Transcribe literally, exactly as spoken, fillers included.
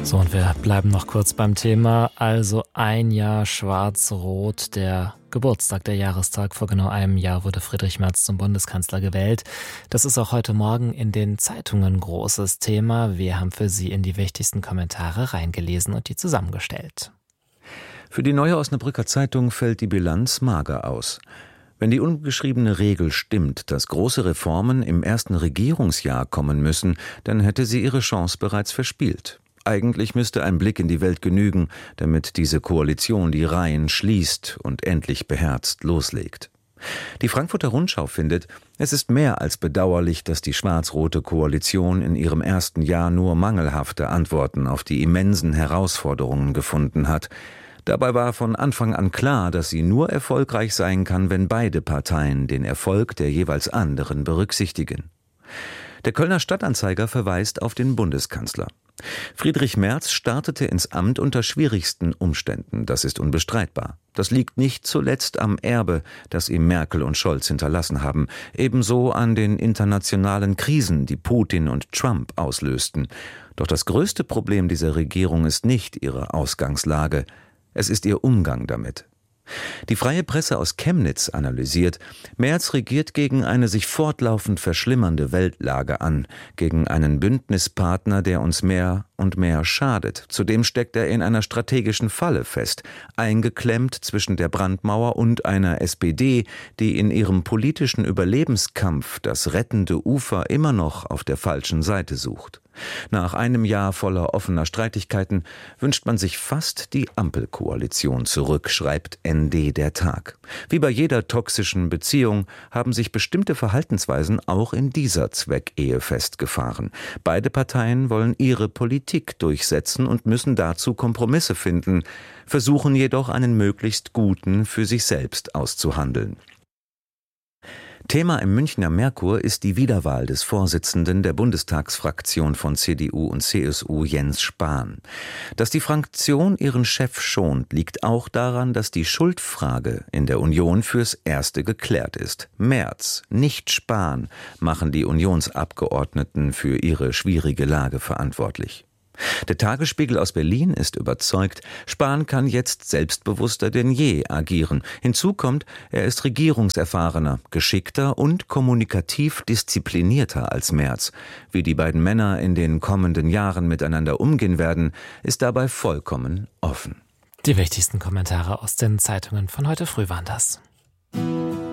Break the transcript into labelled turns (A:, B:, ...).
A: So, und wir bleiben noch kurz beim Thema. Also ein Jahr Schwarz-Rot, der Geburtstag, der Jahrestag. Vor genau einem Jahr wurde Friedrich Merz zum Bundeskanzler gewählt. Das ist auch heute Morgen in den Zeitungen ein großes Thema. Wir haben für Sie in die wichtigsten Kommentare reingelesen und die zusammengestellt.
B: Für die Neue Osnabrücker Zeitung fällt die Bilanz mager aus. Wenn die ungeschriebene Regel stimmt, dass große Reformen im ersten Regierungsjahr kommen müssen, dann hätte sie ihre Chance bereits verspielt. Eigentlich müsste ein Blick in die Welt genügen, damit diese Koalition die Reihen schließt und endlich beherzt loslegt. Die Frankfurter Rundschau findet, es ist mehr als bedauerlich, dass die schwarz-rote Koalition in ihrem ersten Jahr nur mangelhafte Antworten auf die immensen Herausforderungen gefunden hat. Dabei war von Anfang an klar, dass sie nur erfolgreich sein kann, wenn beide Parteien den Erfolg der jeweils anderen berücksichtigen. Der Kölner Stadtanzeiger verweist auf den Bundeskanzler. Friedrich Merz startete ins Amt unter schwierigsten Umständen, das ist unbestreitbar. Das liegt nicht zuletzt am Erbe, das ihm Merkel und Scholz hinterlassen haben, ebenso an den internationalen Krisen, die Putin und Trump auslösten. Doch das größte Problem dieser Regierung ist nicht ihre Ausgangslage, es ist ihr Umgang damit. Die Freie Presse aus Chemnitz analysiert, Merz regiert gegen eine sich fortlaufend verschlimmernde Weltlage an, gegen einen Bündnispartner, der uns mehr und mehr schadet. Zudem steckt er in einer strategischen Falle fest, eingeklemmt zwischen der Brandmauer und einer S P D, die in ihrem politischen Überlebenskampf das rettende Ufer immer noch auf der falschen Seite sucht. Nach einem Jahr voller offener Streitigkeiten wünscht man sich fast die Ampelkoalition zurück, schreibt N D der Tag. Wie bei jeder toxischen Beziehung haben sich bestimmte Verhaltensweisen auch in dieser Zweckehe festgefahren. Beide Parteien wollen ihre Politik durchsetzen und müssen dazu Kompromisse finden, versuchen jedoch einen möglichst guten für sich selbst auszuhandeln. Thema im Münchner Merkur ist die Wiederwahl des Vorsitzenden der Bundestagsfraktion von C D U und C S U, Jens Spahn. Dass die Fraktion ihren Chef schont, liegt auch daran, dass die Schuldfrage in der Union fürs Erste geklärt ist. Merz, nicht Spahn, machen die Unionsabgeordneten für ihre schwierige Lage verantwortlich. Der Tagesspiegel aus Berlin ist überzeugt, Spahn kann jetzt selbstbewusster denn je agieren. Hinzu kommt, er ist regierungserfahrener, geschickter und kommunikativ disziplinierter als Merz. Wie die beiden Männer in den kommenden Jahren miteinander umgehen werden, ist dabei vollkommen offen.
A: Die wichtigsten Kommentare aus den Zeitungen von heute früh waren das.